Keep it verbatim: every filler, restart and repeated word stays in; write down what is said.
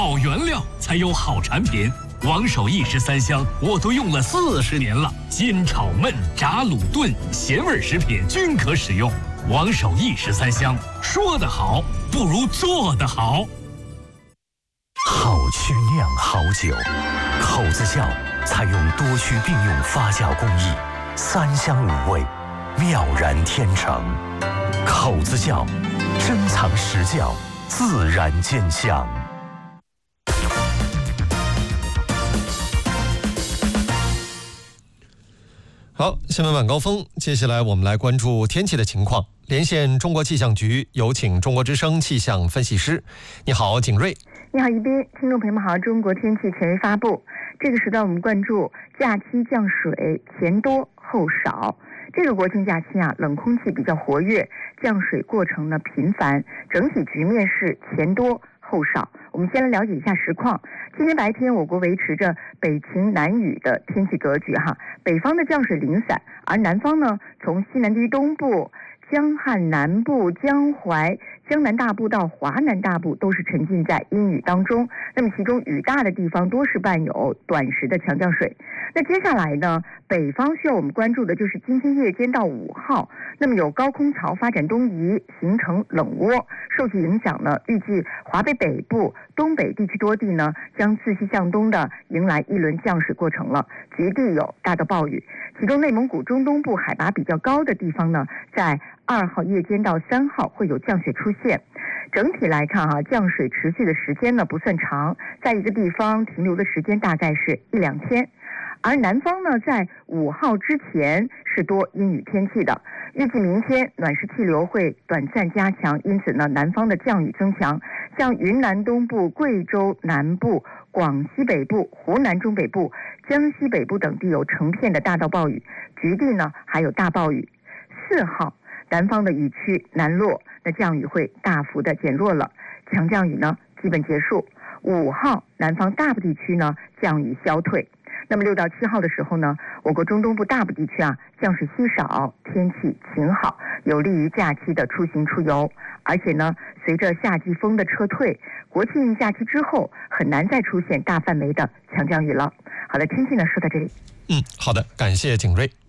好原料才有好产品。王守义十三香我都用了四十年了，煎炒焖炸卤炖咸味食品均可使用。王守义十三香，说得好不如做得好。 好曲酿好酒，口子窖采用多区并用发酵工艺，三香五味，妙然天成。口子窖，珍藏实窖，自然见香。 好，新闻晚高峰，接下来我们来关注天气的情况。连线中国气象局，有请中国之声气象分析师。你好，景睿。 你好，宜宾，听众朋友们好。中国天气权威发布，这个时段我们关注假期降水前多后少。这个国庆假期啊，冷空气比较活跃，降水过程呢频繁，整体局面是前多后少。我们先来了解一下实况。今天白天，我国维持着北晴南雨的天气格局哈，北方的降水零散，而南方呢，从西南地区东部、江汉南部、江淮、江南大部到华南大部都是沉浸在阴雨当中。那么其中雨大的地方多是伴有短时的强降水。那接下来呢，北方需要我们关注的就是今天夜间到五号，那么有高空槽发展东移，形成冷涡，受其影响呢，预计华北北部、东北地区多地呢将自西向东的迎来一轮降水过程了，局地有大到暴雨。其中内蒙古中东部海拔比较高的地方呢，在二号夜间到三号会有降雪出现。整体来看啊，降水持续的时间呢不算长，在一个地方停留的时间大概是一两天。而南方呢，在五号之前是多阴雨天气的，预计明天暖湿气流会短暂加强，因此呢，南方的降雨增强，像云南东部、贵州南部、广西北部、湖南中北部、江西北部等地有成片的大到暴雨，局地呢还有大暴雨。四号，南方的雨区南落，那降雨会大幅的减弱了，强降雨呢基本结束。五号，南方大部地区呢降雨消退。那么六到七号的时候呢，我国中东部大部地区啊降水稀少，天气晴好，有利于假期的出行出游。而且呢，随着夏季风的撤退，国庆假期之后很难再出现大范围的强降雨了。好的，天气呢说到这里。 嗯，好的，感谢景睿。